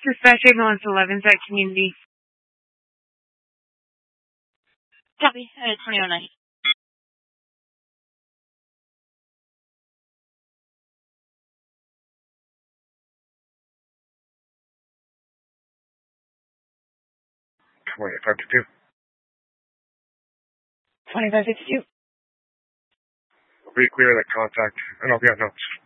Dispatch ambulance 11's at community. Copy. 2009. $25.52. 2552. Be clear that contact, and I'll get notes.